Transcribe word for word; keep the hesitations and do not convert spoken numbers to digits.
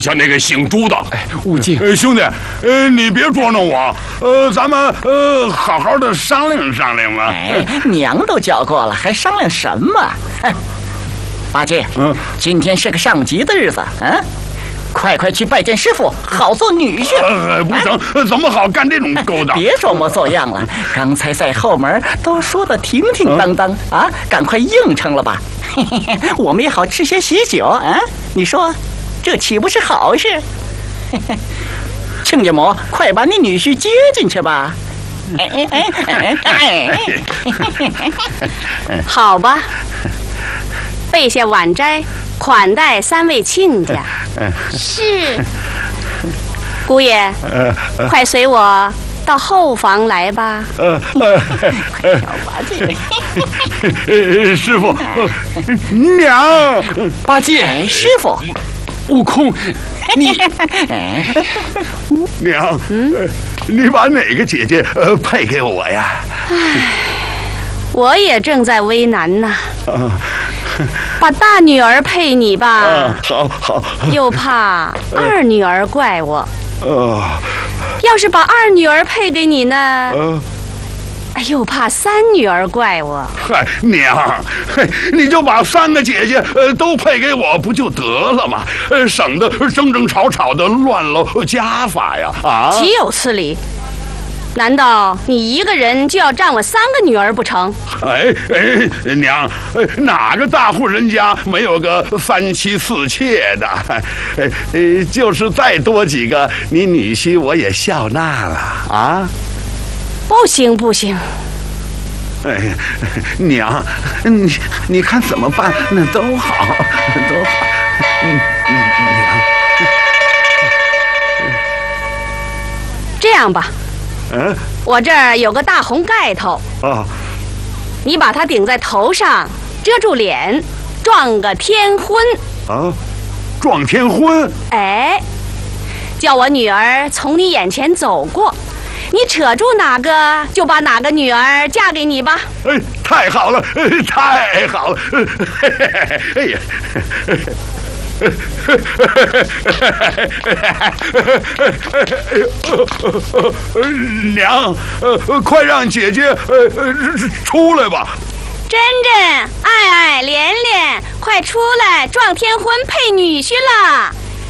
像那个姓朱的。 哎，悟净， 呃，兄弟，呃，你别捉弄我，呃，咱们呃好好的商量商量嘛。 哎，娘都叫过了，还商量什么？哼！八戒，嗯，今天是个上集的日子，嗯，快快去拜见师傅，好做女婿。 呃，不成，哎、怎么好干这种勾当？ 别装模作样了，刚才在后门都说的停停当当、嗯、啊，赶快应承了吧。嘿嘿嘿，我们也好吃些喜酒啊，你说？这岂不是好事？亲家母，快把你女婿接进去吧！哎哎哎哎哎！好吧，备下晚斋，款待三位亲家。 是。 姑爷，快随我到后房来吧。 呃呃， 小八戒， 师傅，娘， 八戒， 师傅。 悟空，你娘，嗯，你把哪个姐姐呃配给我呀？ 唉，我也正在为难呢。啊，把大女儿配你吧。 啊，好好。 又怕二女儿怪我。 呃， 要是把二女儿配给你呢？ 呃。 又怕三女儿怪我。 嗨，娘，嘿，你就把三个姐姐呃都配给我不就得了吗？呃，省得争争吵吵的乱了家法呀！啊， 岂有此理！难道你一个人就要占我三个女儿不成？ 哎哎，娘，哪个大户人家没有个三妻四妾的？哎，就是再多几个，你女婿我也笑纳了啊！ 不行不行！ 哎，娘，你你看怎么办？那都好，都好。嗯嗯，娘。 这样吧， 嗯， 我这儿有个大红盖头， 啊， 你把它顶在头上，遮住脸，撞个天婚。 啊，撞天婚？ 哎，叫我女儿从你眼前走过。你扯住哪个，就把哪个女儿嫁给你吧。 哎，太好了，太好了！哎呀，娘，呃，快让姐姐呃出来吧。 珍珍、爱爱、莲莲，快出来，撞天婚配女婿了。